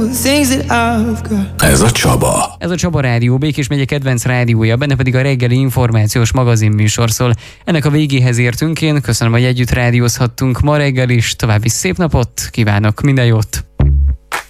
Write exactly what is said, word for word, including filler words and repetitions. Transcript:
Ez a Csaba. Ez a Csaba Rádió, Békés megye kedvenc rádiója, benne pedig a reggeli információs magazinműsor szól. Ennek a végéhez értünk, én köszönöm, hogy együtt rádiózhattunk ma reggel is. További szép napot kívánok, minden jót!